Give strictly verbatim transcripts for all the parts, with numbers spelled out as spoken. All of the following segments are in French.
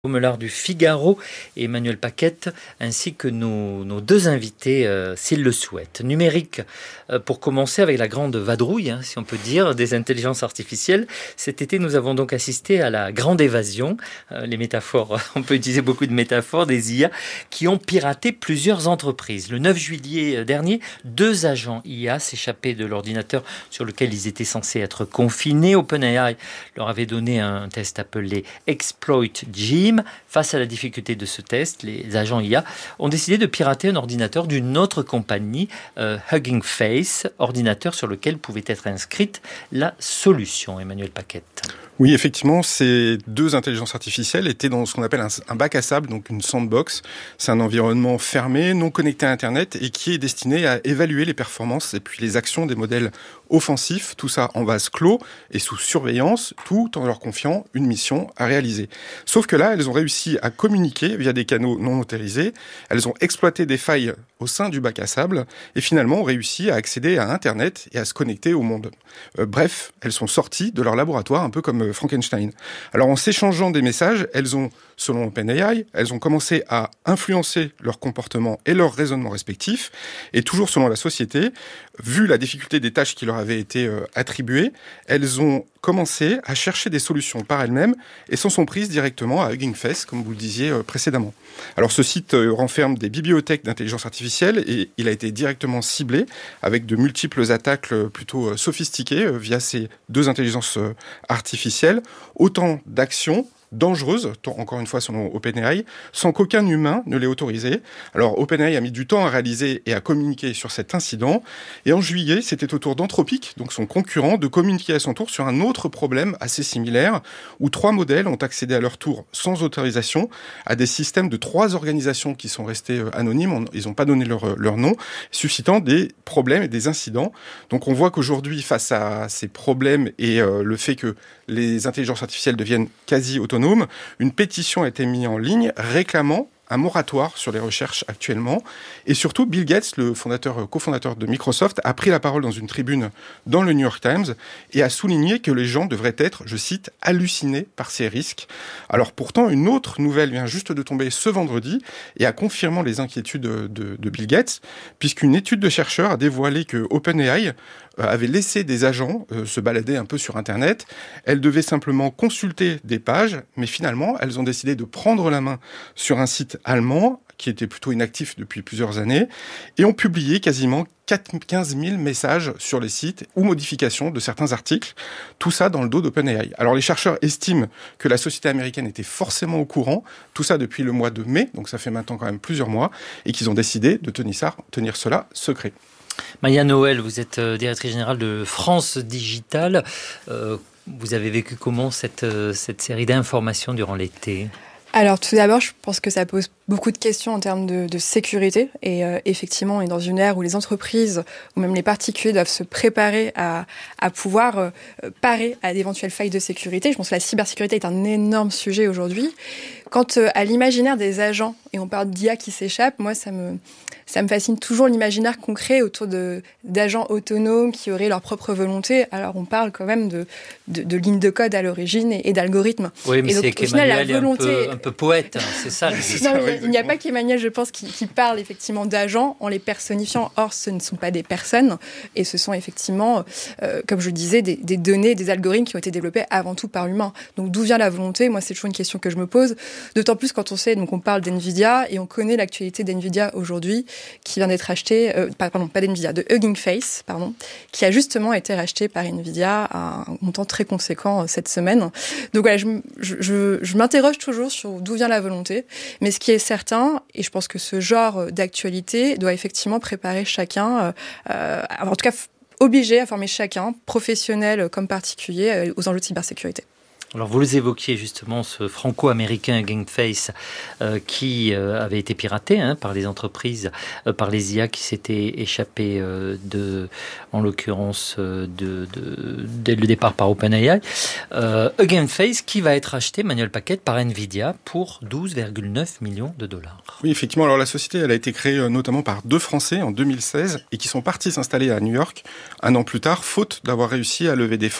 Melard du Figaro et Emmanuel Paquette, ainsi que nos, nos deux invités, euh, s'ils le souhaitent. Numérique, euh, pour commencer avec la grande vadrouille, hein, si on peut dire, des intelligences artificielles. Cet été, nous avons donc assisté à la grande évasion. Euh, les métaphores, on peut utiliser beaucoup de métaphores, des I A qui ont piraté plusieurs entreprises. Le neuf juillet dernier, deux agents I A s'échappaient de l'ordinateur sur lequel ils étaient censés être confinés. OpenAI leur avait donné un test appelé Exploit Gym. Face à la difficulté de ce test, les agents I A ont décidé de pirater un ordinateur d'une autre compagnie, euh, Hugging Face, ordinateur sur lequel pouvait être inscrite la solution. Emmanuel Paquette. Oui, effectivement, ces deux intelligences artificielles étaient dans ce qu'on appelle un, un bac à sable, donc une sandbox. C'est un environnement fermé, non connecté à Internet et qui est destiné à évaluer les performances et puis les actions des modèles offensifs, tout ça en vase clos et sous surveillance, tout en leur confiant une mission à réaliser. Sauf que là, elles ont réussi à communiquer via des canaux non autorisés, elles ont exploité des failles au sein du bac à sable et finalement ont réussi à accéder à Internet et à se connecter au monde. Euh, bref, elles sont sorties de leur laboratoire un peu comme Frankenstein. Alors en s'échangeant des messages, elles ont, selon OpenAI, elles ont commencé à influencer leur comportement et leur raisonnement respectifs. Et toujours selon la société, vu la difficulté des tâches qui leur avaient été euh, attribuées, elles ont commencé à chercher des solutions par elles-mêmes et s'en sont prises directement à Hugging Face, comme vous le disiez euh, précédemment. Alors ce site euh, renferme des bibliothèques d'intelligence artificielle et il a été directement ciblé avec de multiples attaques euh, plutôt euh, sophistiquées euh, via ces deux intelligences euh, artificielles. Autant d'actions dangereuse, encore une fois selon OpenAI, sans qu'aucun humain ne l'ait autorisé. Alors OpenAI a mis du temps à réaliser et à communiquer sur cet incident, et en juillet, c'était au tour d'Anthropic, donc son concurrent, de communiquer à son tour sur un autre problème assez similaire, où trois modèles ont accédé à leur tour sans autorisation à des systèmes de trois organisations qui sont restées anonymes, ils n'ont pas donné leur, leur nom, suscitant des problèmes et des incidents. Donc on voit qu'aujourd'hui, face à ces problèmes et euh, le fait que les intelligences artificielles deviennent quasi autonomes, une pétition a été mise en ligne réclamant un moratoire sur les recherches actuellement. Et surtout, Bill Gates, le fondateur, cofondateur de Microsoft, a pris la parole dans une tribune dans le New York Times et a souligné que les gens devraient être, je cite, hallucinés par ces risques. Alors pourtant, une autre nouvelle vient juste de tomber ce vendredi et a confirmé les inquiétudes de, de, de Bill Gates, puisqu'une étude de chercheurs a dévoilé que OpenAI avait laissé des agents euh, se balader un peu sur Internet. Elles devaient simplement consulter des pages, mais finalement, elles ont décidé de prendre la main sur un site allemand, qui était plutôt inactif depuis plusieurs années, et ont publié quasiment quinze mille messages sur les sites ou modifications de certains articles, tout ça dans le dos d'OpenAI. Alors les chercheurs estiment que la société américaine était forcément au courant, tout ça depuis le mois de mai, donc ça fait maintenant quand même plusieurs mois, et qu'ils ont décidé de tenir, ça, tenir cela secret. Maya Noël, vous êtes directrice générale de France Digital. Euh, vous avez vécu comment cette, cette série d'informations durant l'été ? Alors tout d'abord, je pense que ça pose beaucoup de questions en termes de, de sécurité. Et euh, effectivement, on est dans une ère où les entreprises ou même les particuliers doivent se préparer à, à pouvoir euh, parer à d'éventuelles failles de sécurité. Je pense que la cybersécurité est un énorme sujet aujourd'hui. Quant euh, à l'imaginaire des agents, et on parle d'I A qui s'échappe, moi ça me, ça me fascine toujours l'imaginaire concret autour de, d'agents autonomes qui auraient leur propre volonté. Alors on parle quand même de, de, de lignes de code à l'origine et, et d'algorithmes. Oui, mais et donc, c'est qu'Emmanuel est un peu, un peu poète, hein, c'est ça. Non, mais il n'y a pas qu'Emmanuel, je pense, qui, qui parle effectivement d'agents en les personnifiant. Or, ce ne sont pas des personnes et ce sont effectivement, euh, comme je le disais, des, des données, des algorithmes qui ont été développés avant tout par l'humain. Donc d'où vient la volonté ? Moi, c'est toujours une question que je me pose. D'autant plus quand on sait, donc on parle d'NVIDIA et on connaît l'actualité d'NVIDIA aujourd'hui qui vient d'être achetée, euh, pardon, pas d'NVIDIA, de Hugging Face, pardon, qui a justement été racheté par NVIDIA à un montant très conséquent euh, cette semaine. Donc voilà, je, je, je, je m'interroge toujours sur d'où vient la volonté, mais ce qui est certain, et je pense que ce genre d'actualité doit effectivement préparer chacun, euh, en tout cas obliger à former chacun, professionnel comme particulier, aux enjeux de cybersécurité. Alors vous les évoquiez justement, ce franco-américain Hugging Face euh, qui euh, avait été piraté hein, par les entreprises, euh, par les I A qui s'étaient échappées euh, de, en l'occurrence euh, de, de, dès le départ par OpenAI. Euh, Hugging Face qui va être acheté, Emmanuel Paquette, par Nvidia pour douze virgule neuf millions de dollars. Oui, effectivement. Alors la société, elle a été créée euh, notamment par deux Français en deux mille seize et qui sont partis s'installer à New York un an plus tard, faute d'avoir réussi à lever des fonds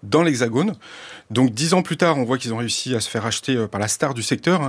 dans l'Hexagone. Donc dix ans plus tard, on voit qu'ils ont réussi à se faire acheter par la star du secteur,